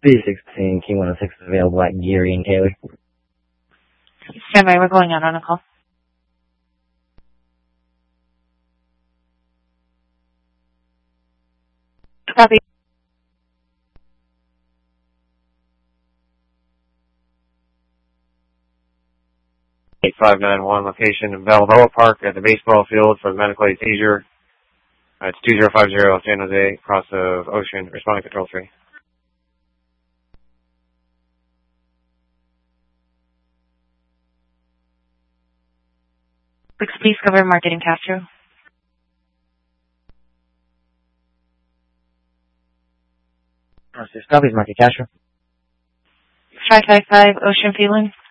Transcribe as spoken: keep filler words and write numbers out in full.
B sixteen, King one oh six is available at Geary and Taylor. Stand by, we're going out on a call. Copy. eight five nine one, location in Balboa Park at the baseball field for the medical aid seizure. Uh, it's two zero five zero San Jose, cross of Ocean, responding control three. Please cover Marketing Castro. Six copies, Market Castro. five five five Ocean Feeling.